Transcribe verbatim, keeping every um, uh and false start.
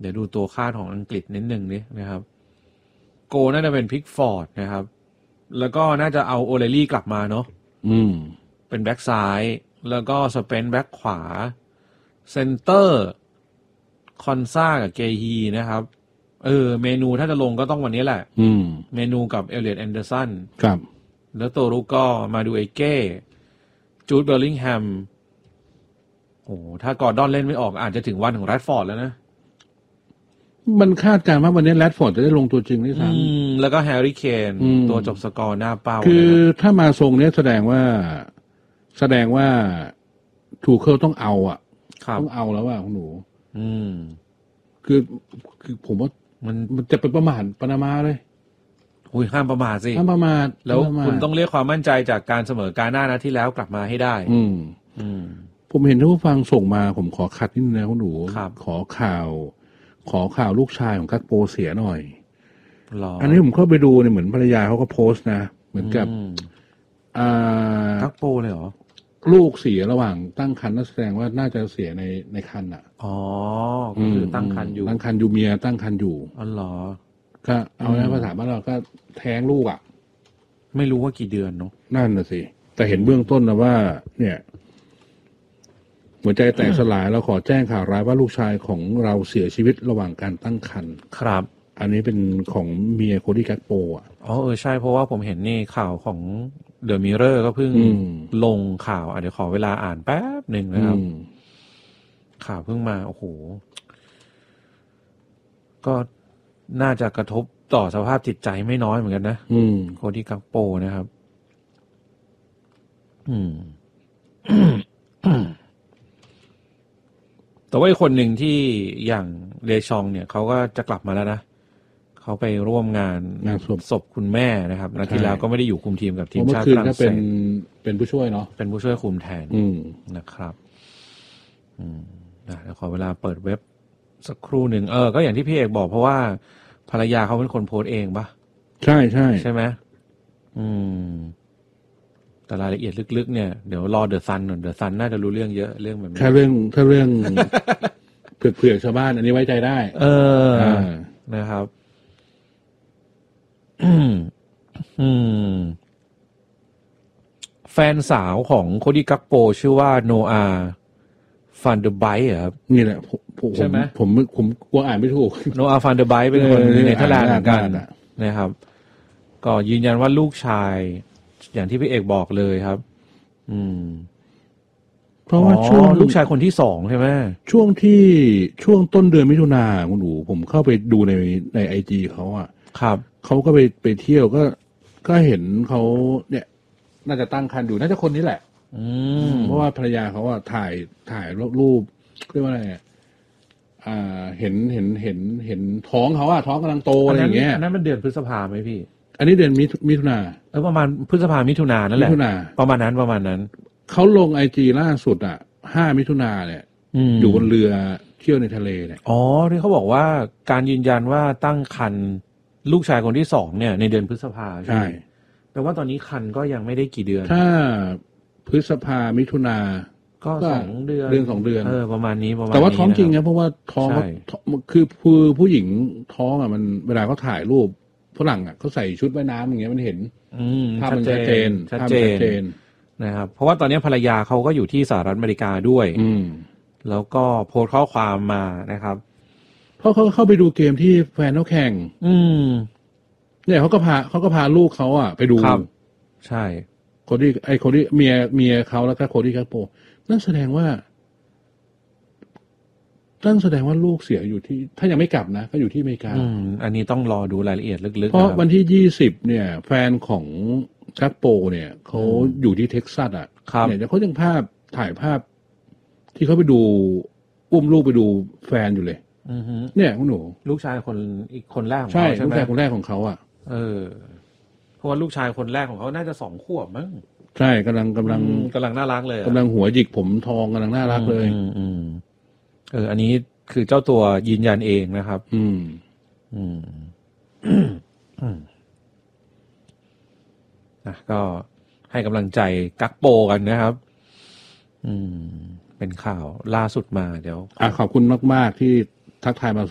เดี๋ยวดูตัวคาดของอังกฤษนิดนึงนินะครับโกน่าจะเป็นพิกฟอร์ดนะครับแล้วก็น่าจะเอาโอเลลี่กลับมาเนาะอืมเป็นแบ็กซ้ายแล้วก็สเปนแบ็กขวาเซนเตอร์คอนซ่ากับเกฮีนะครับเออเมนูถ้าจะลงก็ต้องวันนี้แหละอืมเมนูกับเอลเลียตแอนเดอร์สันครับแล้วตัวรุกก็มาดูเอเก้จูดเบลลิงแฮมโอ้ถ้ากอร์ดอนเล่นไม่ออกอาจจะถึงวันของแรดฟอร์ดแล้วนะมันคาดการณ์ว่าวันนี้แรดฟอร์ดจะได้ลงตัวจริงด้วยซ้ำแล้วก็แฮร์รี่เคนตัวจบสกอร์หน้าเป้าคือถ้ามาทรงนี้แสดงว่าแสดงว่าทูเคิลต้องเอาอ่ะต้องเอาแล้วว่าคุณหนูอืมคือคือผมว่ามันมันจะเป็นประมาทปานามาเลยโอ้ยห้ามประมาทสิห้ามประมาทแล้วคุณต้องเรียกความมั่นใจจากการเสมอกาหน้านะที่แล้วกลับมาให้ได้อืมอืมผมเห็นท่านผู้ฟังส่งมาผมขอคัดนิดนึงนะคุณหนูขอข่าวขอข่าวลูกชายของกักโปเสียหน่อยอันนี้ผมเข้าไปดูเนี่ยเหมือนภรรยาเขาก็โพสต์นะเหมือนกับอ่ากักโปเลยเหรอลูกเสียระหว่างตั้งครรภ์นั่นแสดงว่าน่าจะเสียในในครรภ์อ่ะอ๋อก็คือตั้งครรภ์อยู่ตั้งครรภ์อยู่เมียตั้งครรภ์อยู่อ๋อเหรอก็เอาในภาษาบ้านเราก็แท้งลูกอ่ะไม่รู้ว่ากี่เดือนเนาะนั่นน่ะสิแต่เห็นเบื้องต้นนะว่าเนี่ยหัวใจแตกสลายเราขอแจ้งข่าวร้ายว่าลูกชายของเราเสียชีวิตระหว่างการตั้งครรภ์ครับอันนี้เป็นของเมียโคดี้แคทโปอ่ะอ๋อเออใช่เพราะว่าผมเห็นนี่ข่าวของเดอะมิเรอร์ก็เพิ่งลงข่าวอ่ะเดี๋ยวขอเวลาอ่านแป๊บหนึ่งนะครับข่าวเพิ่งมาโอ้โหก็น่าจะกระทบต่อสภาพจิตใจไม่น้อยเหมือนกันนะโคดี้แคทโปนะครับอืม แต่ว่าอีกคนหนึ่งที่อย่างเดชองเนี่ยเขาก็จะกลับมาแล้วนะเขาไปร่วมงานศพคุณแม่นะครับนัดที่แล้วก็ไม่ได้อยู่คุมทีมกับทีมชาติฝรั่งเศสเป็นเป็นผู้ช่วยเนาะเป็นผู้ช่วยคุมแทนนะครับอืมนะเดี๋ยวขอเวลาเปิดเว็บสักครู่หนึ่งเออก็อย่างที่พี่เอกบอกเพราะว่าภรรยาเขาเป็นคนโพสต์เองปะใช่ใช่ใช่ไหมอืมแต่รายละเอียดลึกๆเนี่ยเดี๋ยวรอเดอะซันหน่อยเดอะซันน่าจะรู้เรื่องเยอะเรื่องแบบนี้ถ้าเรื่องถ้าเรื่อง เผือกๆชาวบ้านอันนี้ไว้ใจได้เออนะครับอืมอืมแฟนสาวของโคดี้กักโปชื่อว่าโนอาฟันเดอร์ไบท์ครับนี่แหละใช่ไหมผมผมกลัวอ่านไม่ถูกโนอาฟันเดอร์ไบท์เป็นคนเนเธอร์แลนด์เหมือนกันนะครับก็ยืนยันว่าลูกชายอย่างที่พี่เอกบอกเลยครับอืมเพราะว่าช่วงลูกชายคนที่สองใช่ไหมช่วงที่ช่วงต้นเดือนมิถุนาคุณหนูผมเข้าไปดูในในไอจีเขาอ่ะครับเขาก็ไปไปเที่ยวก็ก็เห็นเขาเนี่ยน่าจะตั้งครรภ์อยู่น่าจะคนนี้แหละอืมเพราะว่าภรรยาเขาอ่ะถ่ายถ่ายรูปเรียกว่าอะไรอ่าเห็นเห็นเห็นเห็นท้องเขาอ่ะท้องกำลังโตอะไรอย่างเงี้ยอันนั้นมันเดือนพฤษภาไหมพี่อันนี้เดือนมิถุนาเออประมาณพฤษภามิถุนานั่นแหละประมาณนั้นประมาณนั้นเขาลงไอจีล่าสุดอ่ะห้ามิถุนาเนี่ยอยู่บนเรือเที่ยวในทะเลเนี่ยอ๋อที่เขาบอกว่าการยืนยันว่าตั้งครรภ์ลูกชายคนที่สองเนี่ยในเดือนพฤษภาใช่แปลว่าตอนนี้ครรภ์ก็ยังไม่ได้กี่เดือนถ้าพฤษภามิถุนาก็สองเดือนเดือนสองเดือนเออประมาณนี้ประมาณแต่ว่าท้องจริงนะเพราะว่าท้องคือคือผู้หญิงท้องอ่ะมันเวลาเขาถ่ายรูปฝรั่งอ่ะเขาใส่ชุดว่ายน้ำอย่างเงี้ยมันเห็นภาพมันชัดเจนชัดเจนนะครับเพราะว่าตอนนี้ภรรยาเขาก็อยู่ที่สหรัฐอเมริกาด้วยแล้วก็โพสต์ข้อความมานะครับเพราะเขาเข้าไปดูเกมที่แฟนเขาแข่งอืมเนี่ยเขาก็พาเขาก็พาลูกเขาอ่ะไปดูใช่โคดี้ไอ้โคดี้เมียเมียเขาแล้วก็โคดี้แคทโปนั่นแสดงว่านั่นแสดงว่าลูกเสียอยู่ที่ถ้ายังไม่กลับนะก็อยู่ที่อเมริกาอืมอันนี้ต้องรอดูรายละเอียดลึกๆเพราะวันที่ยี่สิบเนี่ยแฟนของแคทโปเนี่ยเขาอยู่ที่เท็กซัสอ่ะเนี่ยเขายังภาพถ่ายภาพที่เขาไปดูอุ้มลูกไปดูแฟนอยู่เลยเนี่ยคุณหนูลูกชายคนอีกคนแรกของเขาใช่ลูกชายคนแรกของเขาอ่ะเออเพราะว่าลูกชายคนแรกของเขาน่าจะสองขวบมั้งใช่กำลังกำลังกำลังน่ารักเลยกำลังหัวหยิกผมทองกำลังน่ารักเลยอืมเอออันนี้คือเจ้าตัวยืนยันเองนะครับอืมอืมอืมนะก็ให้กำลังใจกักโปกันนะครับอืมเป็นข่าวล่าสุดมาเดี๋ยวอ่ะขอบคุณมากๆที่ทักทายมา